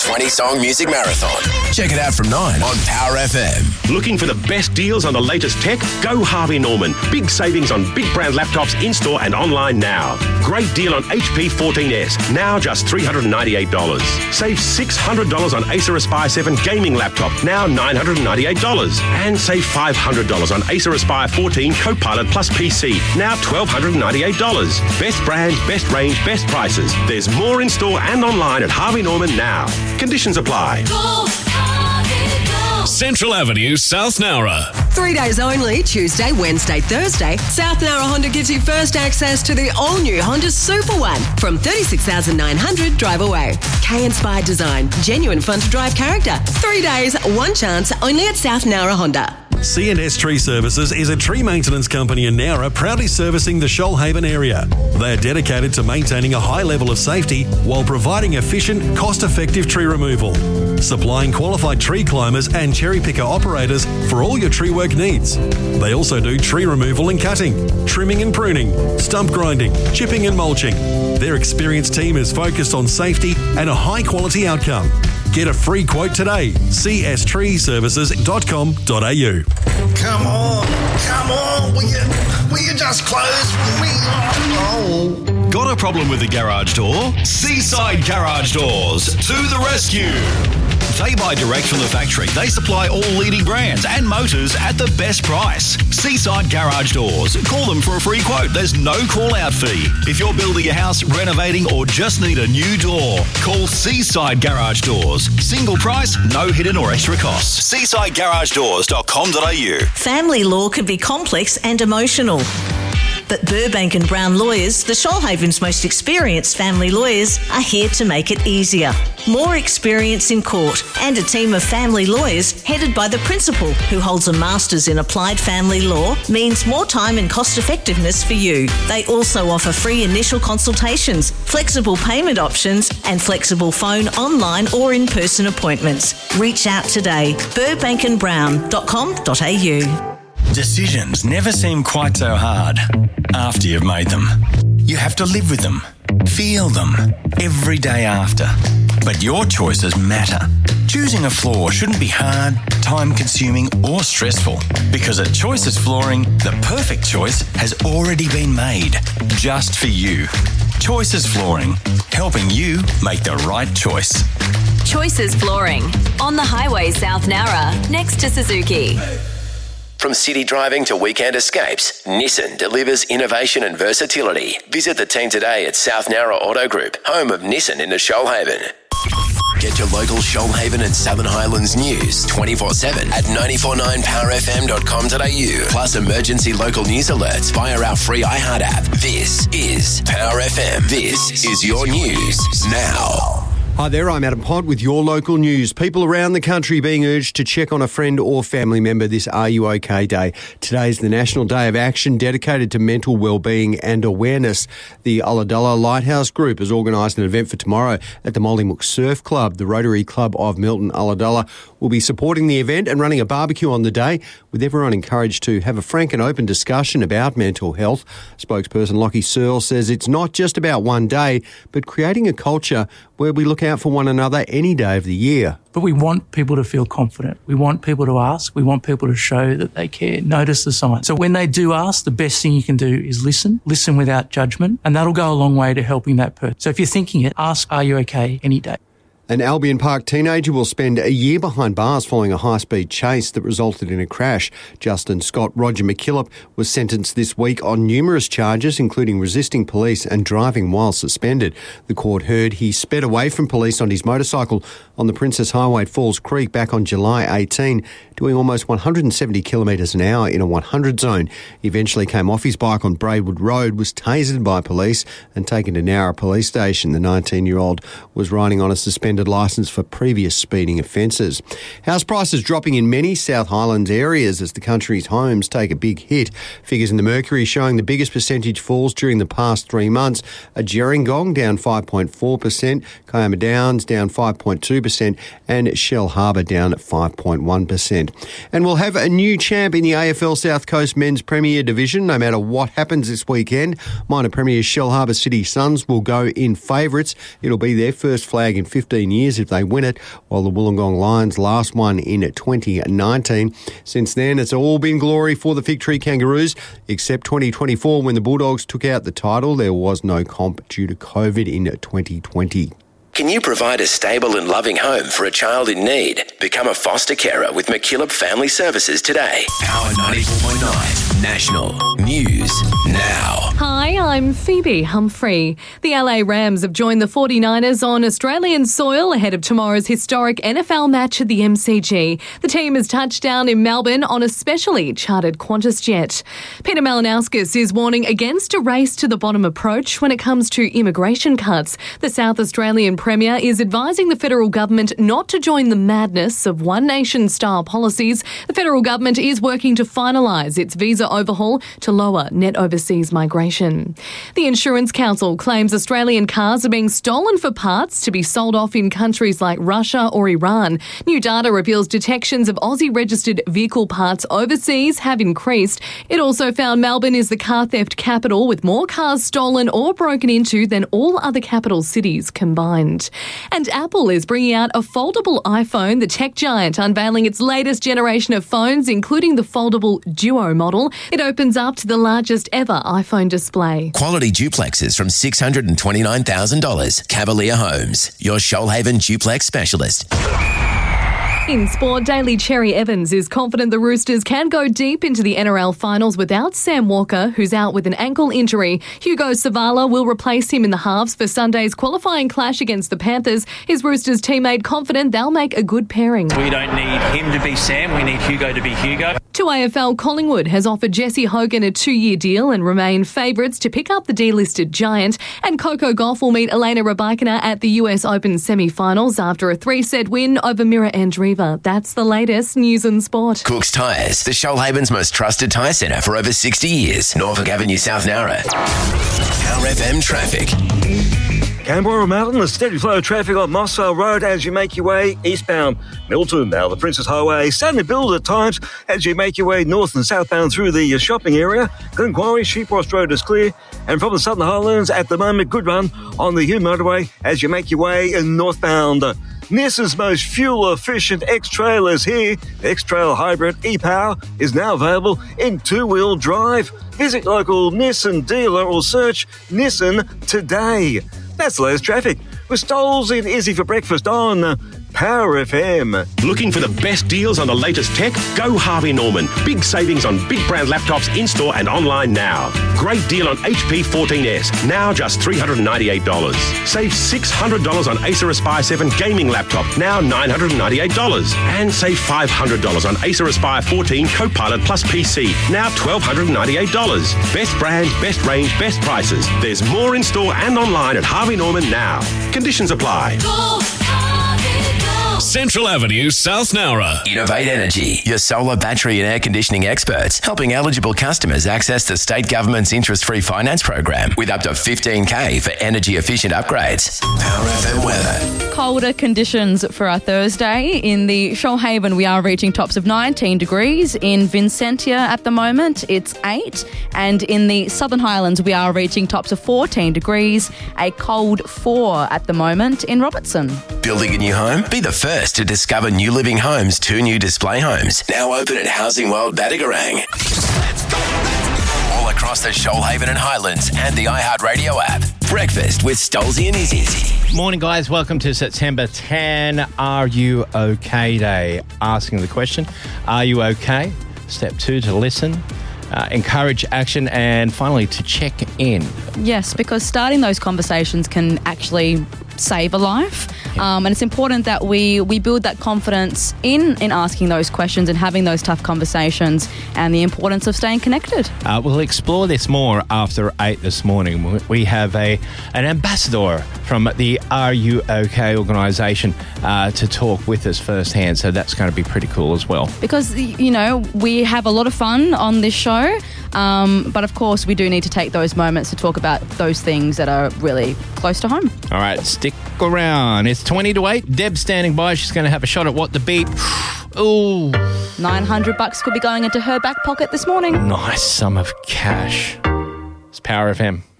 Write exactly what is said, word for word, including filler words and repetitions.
twenty-song music marathon. Check it out from nine on Power F M. Looking for the best deals on the latest tech? Go Harvey Norman. Big savings on big brand laptops in-store and online now. Great deal on H P fourteen S, now just three hundred ninety-eight dollars. Save six hundred dollars on Acer Aspire seven gaming laptop, now nine hundred ninety-eight dollars. And save five hundred dollars on Acer Aspire fourteen Copilot Plus P C, now one thousand two hundred ninety-eight dollars. Best brands, best range, best prices. There's more in-store and online at Harvey Norman now. Conditions apply. Go, Harvey, go. Central Avenue, South Nowra. Three days only, Tuesday, Wednesday, Thursday, South Nowra Honda gives you first access to the all-new Honda Super One from thirty-six thousand nine hundred drive away. K-inspired design, genuine fun-to-drive character. Three days, one chance, only at South Nowra Honda. C and S Tree Services is a tree maintenance company in Nowra proudly servicing the Shoalhaven area. They are dedicated to maintaining a high level of safety while providing efficient, cost-effective tree removal. Supplying qualified tree climbers and cherry picker operators for all your tree work needs. They also do tree removal and cutting, trimming and pruning, stump grinding, chipping and mulching. Their experienced team is focused on safety and a high-quality outcome. Get a free quote today. c s tree services dot com dot a u. Come on, come on, will you, will you just close me? Oh. Got a problem with the garage door? Seaside Garage Doors to the rescue. They buy direct from the factory. They supply all leading brands and motors at the best price. Seaside Garage Doors. Call them for a free quote. There's no call-out fee. If you're building a house, renovating, or just need a new door, call Seaside Garage Doors. Single price, no hidden or extra costs. seaside garage doors dot com dot a u. Family law can be complex and emotional. But Burbank and Brown Lawyers, the Shoalhaven's most experienced family lawyers, are here to make it easier. More experience in court and a team of family lawyers headed by the principal, who holds a master's in applied family law, means more time and cost effectiveness for you. They also offer free initial consultations, flexible payment options and flexible phone, online or in-person appointments. Reach out today. burbank and brown dot com dot a u. Decisions never seem quite so hard after you've made them. You have to live with them, feel them, every day after. But your choices matter. Choosing a floor shouldn't be hard, time-consuming or stressful, because at Choices Flooring, the perfect choice has already been made, just for you. Choices Flooring, helping you make the right choice. Choices Flooring, on the highway South Nowra, next to Suzuki. From city driving to weekend escapes, Nissan delivers innovation and versatility. Visit the team today at South Nowra Auto Group, home of Nissan in the Shoalhaven. Get your local Shoalhaven and Southern Highlands news twenty-four seven at nine four nine power f m dot com dot a u. Plus emergency local news alerts via our free iHeart app. This is Power F M. This is your news now. Hi there, I'm Adam Pott with your local news. People around the country being urged to check on a friend or family member this Are You OK Day. Today is the National Day of Action dedicated to mental wellbeing and awareness. The Ulladulla Lighthouse Group has organised an event for tomorrow at the Mollymook Surf Club. The Rotary Club of Milton Ulladulla will be supporting the event and running a barbecue on the day, with everyone encouraged to have a frank and open discussion about mental health. Spokesperson Lockie Searle says it's not just about one day, but creating a culture where we look out for one another any day of the year. But we want people to feel confident. We want people to ask. We want people to show that they care, notice the signs. So when they do ask, the best thing you can do is listen, listen without judgment, and that'll go a long way to helping that person. So if you're thinking it, ask, are you okay, any day. An Albion Park teenager will spend a year behind bars following a high-speed chase that resulted in a crash. Justin Scott Roger McKillop was sentenced this week on numerous charges, including resisting police and driving while suspended. The court heard he sped away from police on his motorcycle on the Princess Highway at Falls Creek back on July eighteenth, doing almost one hundred seventy kilometres an hour in a one hundred zone. He eventually came off his bike on Braidwood Road, was tasered by police and taken to Nowra Police Station. The nineteen-year-old was riding on a suspended licence for previous speeding offences. House prices dropping in many South Highlands areas as the country's homes take a big hit. Figures in the Mercury showing the biggest percentage falls during the past three months are Gerringong down five point four percent, Kiama Downs down five point two percent and Shell Harbour down at five point one percent. And we'll have a new champ in the A F L South Coast Men's Premier Division no matter what happens this weekend. Minor Premiers Shell Harbour City Suns will go in favourites. It'll be their first flag in fifteen fifteen years if they win it, while the Wollongong Lions last won in twenty nineteen. Since then, it's all been glory for the Fig Tree Kangaroos, except twenty twenty-four when the Bulldogs took out the title. There was no comp due to COVID in twenty twenty. Can you provide a stable and loving home for a child in need? Become a foster carer with McKillop Family Services today. Power ninety-four point nine National News Now. Hi, I'm Phoebe Humphrey. The L A Rams have joined the forty-niners on Australian soil ahead of tomorrow's historic N F L match at the M C G. The team has touched down in Melbourne on a specially chartered Qantas jet. Peter Malinauskas is warning against a race to the bottom approach when it comes to immigration cuts. The South Australian Premier is advising the federal government not to join the madness of one nation-style policies. The federal government is working to finalise its visa overhaul to lower net overseas migration. The Insurance Council claims Australian cars are being stolen for parts to be sold off in countries like Russia or Iran. New data reveals detections of Aussie-registered vehicle parts overseas have increased. It also found Melbourne is the car theft capital, with more cars stolen or broken into than all other capital cities combined. And Apple is bringing out a foldable iPhone, the tech giant unveiling its latest generation of phones, including the foldable Duo model. It opens up to the largest ever iPhone display. Quality duplexes from six hundred twenty-nine thousand dollars. Cavalier Homes, your Shoalhaven duplex specialist. In sport, Daly Cherry Evans is confident the Roosters can go deep into the N R L finals without Sam Walker, who's out with an ankle injury. Hugo Savala will replace him in the halves for Sunday's qualifying clash against the Panthers. His Roosters teammate confident they'll make a good pairing. We don't need him to be Sam, we need Hugo to be Hugo. To A F L, Collingwood has offered Jesse Hogan a two-year deal and remain favourites to pick up the delisted giant. And Coco Gauff will meet Elena Rybakina at the U S Open semi-finals after a three-set win over Mira Andreeva. That's the latest news and sport. Cook's Tyres, the Shoalhaven's most trusted tyre centre for over sixty years. Norfolk Avenue, South Nowra. Power F M traffic. Canberra Mountain, a steady flow of traffic on Mossvale Road as you make your way eastbound. Milton, now the Princess Highway, starting to build at times as you make your way north and southbound through the shopping area. Glen Quarry, Sheepwatch Road is clear. And from the Southern Highlands, at the moment, good run on the Hume Motorway as you make your way northbound. Nissan's most fuel-efficient X-Trail is here. The X-Trail Hybrid e-Power is now available in two-wheel drive. Visit local Nissan dealer or search Nissan today. That's the latest traffic. With Stoles in Izzy for breakfast on Power F M. Looking for the best deals on the latest tech? Go Harvey Norman. Big savings on big brand laptops in-store and online now. Great deal on H P fourteen S, now just three hundred ninety-eight dollars. Save six hundred dollars on Acer Aspire seven gaming laptop, now nine hundred ninety-eight dollars. And save five hundred dollars on Acer Aspire fourteen Copilot Plus P C, now one thousand two hundred ninety-eight dollars. Best brands, best range, best prices. There's more in-store and online at Harvey Norman now. Conditions apply. Go, Harvey, go. Central Avenue, South Nowra. Innovate Energy, your solar battery and air conditioning experts, helping eligible customers access the state government's interest-free finance program with up to fifteen K for energy-efficient upgrades. Power F M weather. Colder conditions for our Thursday. In the Shoalhaven, we are reaching tops of nineteen degrees. In Vincentia at the moment, it's eight. And in the Southern Highlands, we are reaching tops of fourteen degrees. A cold four at the moment in Robertson. Building a new home? Be the first to discover New Living Homes, two new display homes, now open at Housing World Badagarang. All across the Shoalhaven and Highlands and the iHeartRadio app. Breakfast with Stolzy and Izzy. Morning, guys. Welcome to September tenth. Are you okay day? Asking the question, are you okay? Step two, to listen. Uh, encourage action, and finally to check in. Yes, because starting those conversations can actually save a life, um, and it's important that we we build that confidence in in asking those questions and having those tough conversations, and the importance of staying connected. Uh, we'll explore this more after eight this morning. We have a an ambassador from the Are You OK organisation uh, to talk with us firsthand, so that's going to be pretty cool as well. Because, you know, we have a lot of fun on this show, um, but of course we do need to take those moments to talk about those things that are really close to home. All right, stick around. It's twenty to eight. Deb's standing by. She's going to have a shot at What the Beat. Ooh. nine hundred bucks could be going into her back pocket this morning. Nice sum of cash. It's Power F M.